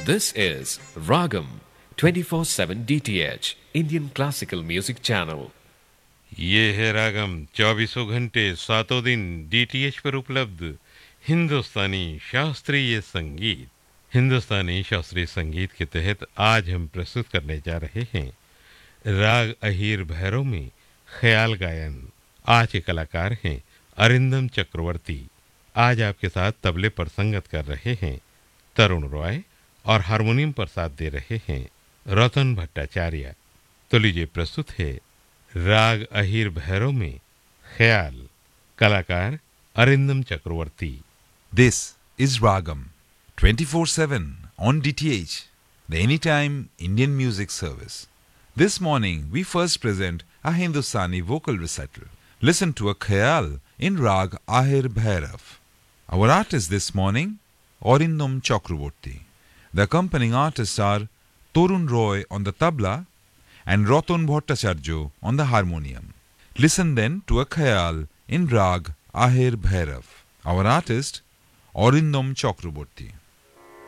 This is Ragam 24/7 DTH Indian Classical Music Channel. ये है रागम 24 घंटे 7 दिन डीटीएच पर उपलब्ध हिंदुस्तानी शास्त्रीय संगीत। हिंदुस्तानी शास्त्रीय संगीत के तहत आज हम प्रस्तुत करने जा रहे हैं राग अहीर भैरव में ख्याल गायन। आज के कलाकार हैं अरिंदम चक्रवर्ती। आज आपके साथ तबले पर संगत कर रहे हैं तरुण रॉय और हारमोनियम पर साथ दे रहे हैं रतन भट्टाचार्य। तो लीजिए प्रस्तुत है राग अहीर भैरव में ख्याल, कलाकार अरिंदम चक्रवर्ती। This is Ragam 24/7 on DTH, the Anytime Indian Music Service. This morning we first present a Hindustani vocal recital. Listen to a khayal in Rag Ahir Bhairav. Our artist this morning, Arindam Chakraborty. The accompanying artists are Torun Roy on the tabla and Ratan Bhattacharya on the harmonium. Listen then to a khayal in Rag Ahir Bhairav. Our artist, Arindam Chakraborty.